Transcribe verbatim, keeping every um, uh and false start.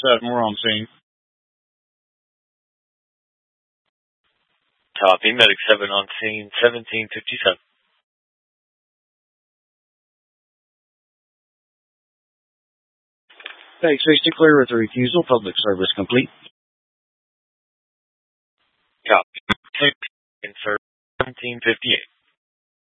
seven, we're on scene. Copy, Medic seven on scene, seventeen fifty-seven. Thanks, safety clear with the refusal, public service complete. Copy, six, in service, seventeen fifty-eight.